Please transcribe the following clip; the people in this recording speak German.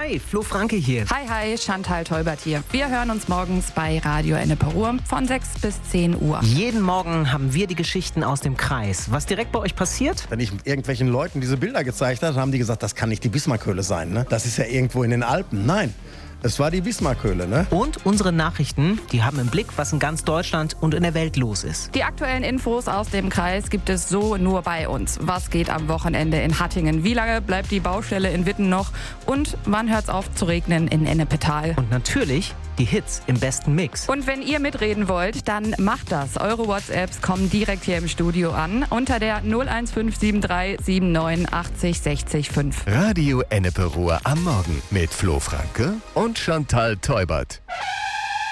Hi, Flo Franke hier. Hi, Chantal Teubert hier. Wir hören uns morgens bei Radio Ennepe Ruhr von 6 bis 10 Uhr. Jeden Morgen haben wir die Geschichten aus dem Kreis. Was direkt bei euch passiert? Wenn ich irgendwelchen Leuten diese Bilder gezeigt habe, haben die gesagt, das kann nicht die Bismarckhöhle sein, ne? Das ist ja irgendwo in den Alpen. Nein, es war die Bismarckhöhle, ne? Und unsere Nachrichten, die haben im Blick, was in ganz Deutschland und in der Welt los ist. Die aktuellen Infos aus dem Kreis gibt es so nur bei uns. Was geht am Wochenende in Hattingen? Wie lange bleibt die Baustelle in Witten noch? Und wann hört's auf zu regnen in Ennepetal? Und natürlich die Hits im besten Mix. Und wenn ihr mitreden wollt, dann macht das. Eure WhatsApps kommen direkt hier im Studio an unter der 01573 79 80 60 5. Radio Ennepe Ruhr am Morgen mit Flo Franke und Chantal Teubert.